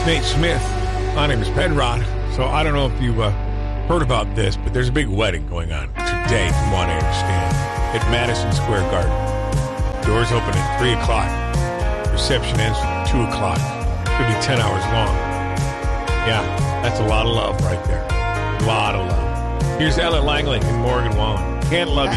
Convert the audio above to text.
Nate Smith. My name is Penrod. So I don't know if you heard about this, but there's a big wedding going on today, from what I understand, at Madison Square Garden. Doors open at 3 o'clock. Reception ends at 2 o'clock. Could be 10 hours long. Yeah, that's a lot of love right there. A lot of love. Here's Ella Langley and Morgan Wallen. Can't Love